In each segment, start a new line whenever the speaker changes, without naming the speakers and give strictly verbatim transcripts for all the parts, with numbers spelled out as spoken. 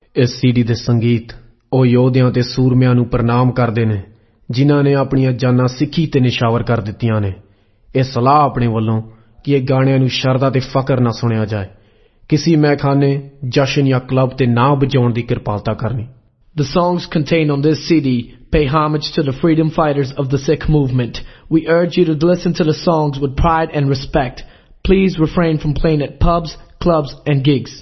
इस सीडी दे संगीत ਉਹ ਯੋਧਿਆਂ ਤੇ ਸੂਰਮਿਆਂ ਨੂੰ ਪ੍ਰਣਾਮ ਕਰਦੇ ਨੇ ਜਿਨ੍ਹਾਂ ਨੇ ਆਪਣੀਆਂ ਜਾਨਾਂ ਸਿੱਖੀ ਤੇ ਨਿਸ਼ਾਵਰ ਕਰ ਦਿੱਤੀਆਂ ਨੇ। ਇਹ ਸਲਾਹ ਆਪਣੇ ਵੱਲੋਂ ਕਿ ਇਹ ਗਾਣਿਆਂ ਨੂੰ ਸ਼ਰਧਾ ਤੇ ਫਕਰ ਨਾਲ ਸੁਣਿਆ ਜਾਏ, ਕਿਸੇ ਮੈਖਾਨੇ, ਜਸ਼ਨ ਜਾਂ ਕਲੱਬ ਤੇ ਨਾ ਵਜਾਉਣ ਦੀ ਕਿਰਪਾਲਤਾ ਕਰਨੀ।
The songs contained on this C D pay homage to the freedom fighters of the Sikh movement. We urge you to listen to the songs with pride and respect. Please refrain from playing at pubs, clubs and gigs.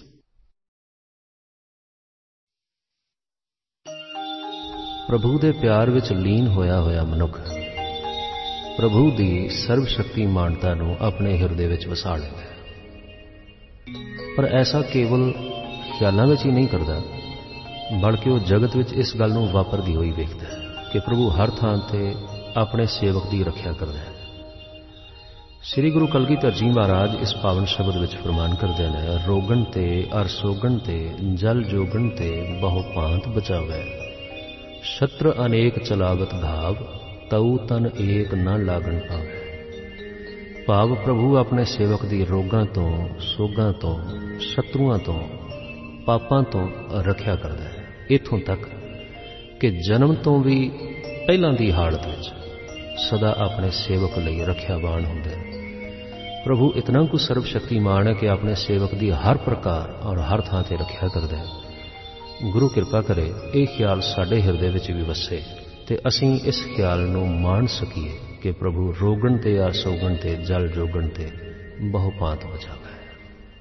ਪ੍ਰਭੂ ਦੇ ਪਿਆਰ ਵਿੱਚ ਲੀਨ ਹੋਇਆ ਹੋਇਆ ਮਨੁੱਖ ਪ੍ਰਭੂ ਦੀ ਸਰਵ ਸ਼ਕਤੀਮਾਨਤਾ ਨੂੰ ਆਪਣੇ ਹਿਰਦੇ ਵਿੱਚ ਵਸਾ ਲੈਂਦਾ ਹੈ। ਪਰ ਐਸਾ ਕੇਵਲ ਖਿਆਲਾਂ ਵਿੱਚ ਹੀ ਨਹੀਂ ਕਰਦਾ, ਬਲਕਿ ਉਹ ਜਗਤ ਵਿੱਚ ਇਸ ਗੱਲ ਨੂੰ ਵਾਪਰਦੀ ਹੋਈ ਵੇਖਦਾ ਹੈ ਕਿ ਪ੍ਰਭੂ ਹਰ ਥਾਂ ਤੇ ਆਪਣੇ ਸੇਵਕ ਦੀ ਰੱਖਿਆ ਕਰਦਾ ਹੈ। ਸ੍ਰੀ ਗੁਰੂ ਕਲਗੀਧਰ ਜੀ ਮਹਾਰਾਜ ਇਸ ਪਾਵਨ ਸ਼ਬਦ ਵਿੱਚ ਫਰਮਾਨ ਕਰਦੇ ਨੇ, ਰੋਗਣ ਤੇ ਅਰ ਸੋਗਣ ਤੇ ਜਲ ਜੋਗਣ ਤੇ ਬਹੁ ਭਾਂਤ ਬਚਾਵੈ, ਸ਼ਤਰ ਅਨੇਕ ਚਲਾਵਤ ਘਾਵ ਤਉ ਤਨ ਏਕ ਨਾ ਲਾਗਣ ਪਾਵੇ। ਭਾਵ ਪ੍ਰਭੂ ਆਪਣੇ ਸੇਵਕ ਦੀ ਰੋਗਾਂ ਤੋਂ, ਸੋਗਾਂ ਤੋਂ, ਸ਼ਤਰੂਆਂ ਤੋਂ, ਪਾਪਾਂ ਤੋਂ ਰੱਖਿਆ ਕਰਦਾ ਹੈ, ਇੱਥੋਂ ਤੱਕ ਕਿ ਜਨਮ ਤੋਂ ਵੀ ਪਹਿਲਾਂ ਦੀ ਹਾਲਤ ਵਿੱਚ ਸਦਾ ਆਪਣੇ ਸੇਵਕ ਲਈ ਰੱਖਿਆਵਾਨ ਹੁੰਦਾ ਹੈ। ਪ੍ਰਭੂ ਇਤਨਾ ਕੁ ਸਰਬ ਸ਼ਕਤੀਮਾਨ ਹੈ ਕਿ ਆਪਣੇ ਸੇਵਕ ਦੀ ਹਰ ਪ੍ਰਕਾਰ ਔਰ ਹਰ ਥਾਂ ਤੇ ਰੱਖਿਆ ਕਰਦਾ ਹੈ। ਗੁਰੂ ਕਿਰਪਾ ਕਰੇ ਇਹ ਖਿਆਲ ਸਾਡੇ ਹਿਰਦੇ ਵਿੱਚ ਵੀ ਵਸੇ ਤੇ ਅਸੀਂ ਇਸ ਖਿਆਲ ਨੂੰ ਮਾਣ ਸਕੀਏ ਕਿ ਪ੍ਰਭੂ ਰੋਗਣ ਤੇ ਆ ਸੋਗਣ ਤੇ ਜਲ ਜੋਗਣ ਤੇ ਬਹੁ ਭਾਂਤ ਬਚਾਵੇ।